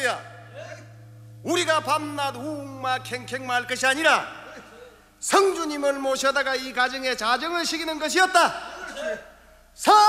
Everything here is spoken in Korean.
거야. 우리가 밤낮 우웅마 캥캥마 할 것이 아니라 성주님을 모셔다가 이 가정에 자정을 시키는 것이었다.